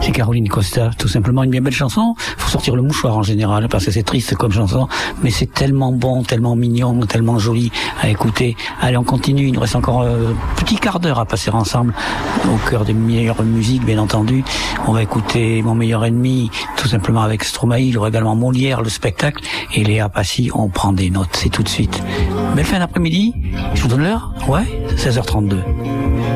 C'est Caroline Costa, tout simplement une bien belle chanson. Faut sortir le mouchoir en général, parce que c'est triste comme chanson, mais c'est tellement bon, tellement mignon, tellement joli à écouter. Allez, on continue, il nous reste encore un petit quart d'heure à passer ensemble, au cœur des meilleures musiques, bien entendu. On va écouter Mon meilleur ennemi, tout simplement avec Stromae, il y aura également Molière, le spectacle, et Léa Passy, on prend des notes, c'est tout de suite. Belle fin d'après-midi, je vous donne l'heure? Ouais, 16h32.